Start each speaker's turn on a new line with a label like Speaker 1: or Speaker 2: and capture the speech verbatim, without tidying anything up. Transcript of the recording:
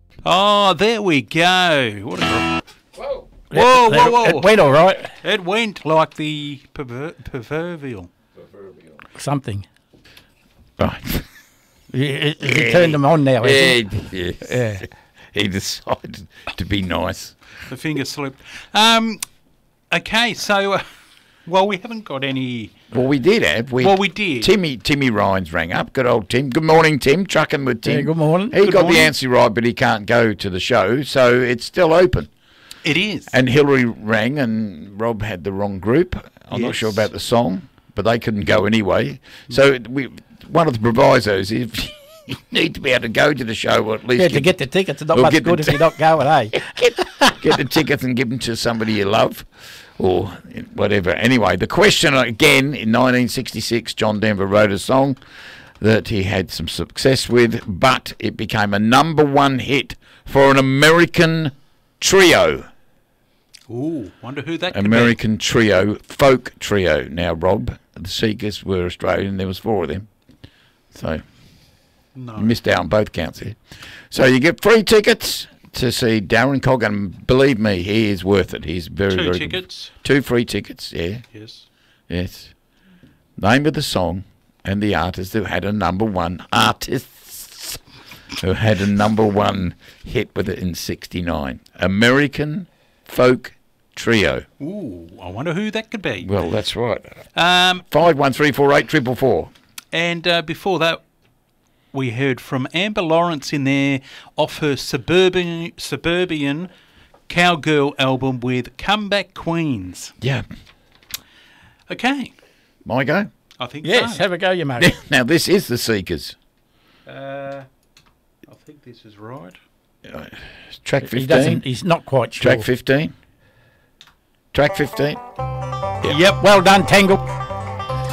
Speaker 1: Oh, there we go. What a
Speaker 2: Whoa.
Speaker 1: whoa, whoa, whoa!
Speaker 3: It went all right.
Speaker 1: It went like the perver- proverbial.
Speaker 2: Proverbial.
Speaker 3: Something.
Speaker 4: Right.
Speaker 3: He, he, he turned them on now. hasn't
Speaker 4: Yeah,
Speaker 3: he?
Speaker 4: yes.
Speaker 3: Yeah.
Speaker 4: He decided to be nice.
Speaker 1: The finger slipped. Um, okay, so uh, well, we haven't got any.
Speaker 4: Well, we did have. We,
Speaker 1: Well, we did.
Speaker 4: Timmy Timmy Rhines rang up. Good old Tim. Good morning, Tim. Trucking with Tim.
Speaker 3: Yeah, good morning.
Speaker 4: He
Speaker 1: Good
Speaker 4: got
Speaker 1: morning.
Speaker 4: the answer right, but he can't go to the show, so it's still open.
Speaker 1: It is.
Speaker 4: And Hillary rang, and Rob had the wrong group. I'm not
Speaker 1: Yes.
Speaker 4: sure about the song, but they couldn't go anyway. So we, one of the provisos is you need to be able to go to the show, or at least
Speaker 3: Yeah, to get the tickets, it's not
Speaker 4: We'll
Speaker 3: much
Speaker 4: get the
Speaker 3: good if
Speaker 4: ti-
Speaker 3: you're not going, eh?
Speaker 4: get, get the tickets and give them to somebody you love, or whatever. Anyway, the question again, in nineteen sixty-six, John Denver wrote a song that he had some success with, but it became a number one hit for an American trio.
Speaker 1: Ooh, wonder who that could
Speaker 4: American trio, folk trio. Now, Rob, the Seekers were Australian. There was four of them. So
Speaker 1: be. No.
Speaker 4: you missed out on both counts here. So you get free tickets to see Darren Cog, and believe me, he is worth it. He's very,
Speaker 1: Two
Speaker 4: very
Speaker 1: tickets.
Speaker 4: Good. Two free tickets, yeah.
Speaker 1: Yes.
Speaker 4: Yes. Name of the song and the artist who had a number one, artists who had a number one hit with it in sixty-nine. American folk trio.
Speaker 1: Ooh, I wonder who that could be.
Speaker 4: Well, that's right.
Speaker 1: Um,
Speaker 4: Five one three four eight triple four.
Speaker 1: and uh, before that, we heard from Amber Lawrence in there off her suburban suburban cowgirl album with Comeback Queens.
Speaker 4: Yeah.
Speaker 1: Okay,
Speaker 4: My go.
Speaker 1: I think
Speaker 3: Yes,
Speaker 1: so.
Speaker 3: have a go, you mate.
Speaker 4: Now this is the Seekers.
Speaker 1: Uh, I think this is right.
Speaker 4: Uh, track
Speaker 3: He
Speaker 4: fifteen.
Speaker 3: doesn't. He's not quite sure.
Speaker 4: Track fifteen. Track fifteen.
Speaker 3: Yep. Well done, Tangle.